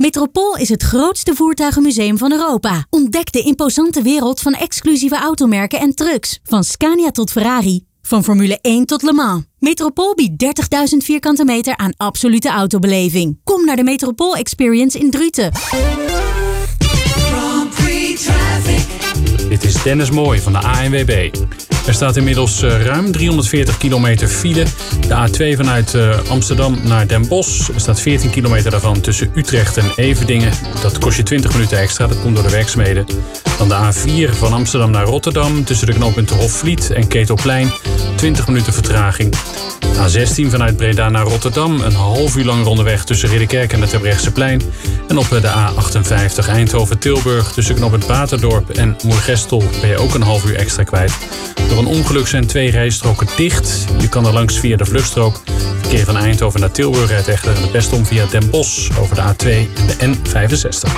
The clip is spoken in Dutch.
Metropool is het grootste voertuigenmuseum van Europa. Ontdek de imposante wereld van exclusieve automerken en trucks. Van Scania tot Ferrari. Van Formule 1 tot Le Mans. Metropool biedt 30.000 vierkante meter aan absolute autobeleving. Kom naar de Metropool Experience in Druten. Dit is Dennis Mooij van de ANWB. Er staat inmiddels ruim 340 kilometer file. De A2 vanuit Amsterdam naar Den Bosch. Er staat 14 kilometer daarvan tussen Utrecht en Everdingen. Dat kost je 20 minuten extra, dat komt door de werkzaamheden. Dan de A4 van Amsterdam naar Rotterdam. Tussen de knooppunten Hofvliet en Ketelplein. 20 minuten vertraging. A16 vanuit Breda naar Rotterdam. Een half uur lang rondeweg tussen Ridderkerk en het Terbrechtseplein. En op de A58 Eindhoven-Tilburg tussen knooppunt Waterdorp en Moergestel ben je ook een half uur extra kwijt. Door een ongeluk zijn 2 rijstroken dicht. Je kan er langs via de vluchtstrook. Verkeer van Eindhoven naar Tilburg rijdt echter het best om via Den Bosch over de A2 en de N65.